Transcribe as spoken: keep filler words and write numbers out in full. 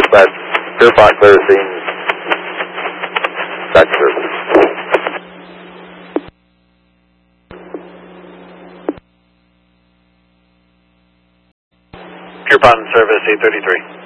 That's Pierpont servicing back service. Pierpont service eight thirty-three.